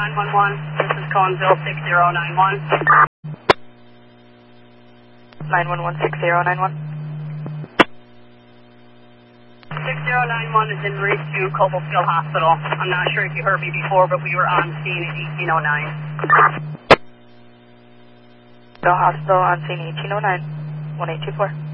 911. This is Conville 6091. 911 6091. 6091 is en route to Cobleskill Hospital. I'm not sure if you heard me before, but we were on scene at 1809. The hospital on scene 1809, 1824.